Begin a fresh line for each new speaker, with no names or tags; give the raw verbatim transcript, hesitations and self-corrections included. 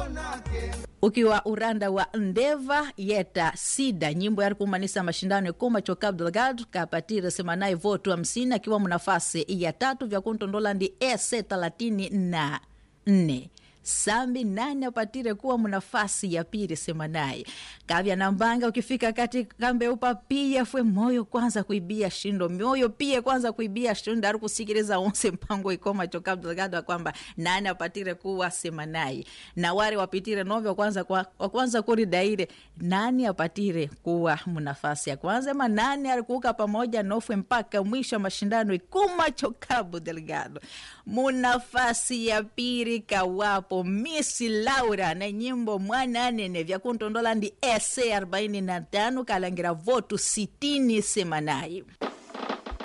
ukiwa uranda wa Ndeva yeta sida nyimbo ya kumanisa mashindano kuma choka Delgado kapatira semanai votu hamsini akiwa mnafasi ya tatu vya kuntondola ndi S thelathini na nne. Sambi nane apatire kuwa mnafasi ya pili semanai. Kavya nambanga ukifika kati kambe upa pia fwe moyo kwanza kuibia shindo. Moyo pia kwanza kuibia shindo. Daru kusikiriza onse mpango ikoma choka Delgado kwamba nane apatire kuwa semanai. Na wari wapitire novyo kwanza kwa kwanza kuri daire. Nani apatire kuwa mnafasi ya kwanza. Ma nani alikuka pamoja nofwe mpaka mwisho mashindano ikoma choka Delgado. Mnafasi ya pili kawapo Missy Laura na nyimbo mwana nene vya kuntondola ndi S arobaini na tano kalangira votu sitini semanai.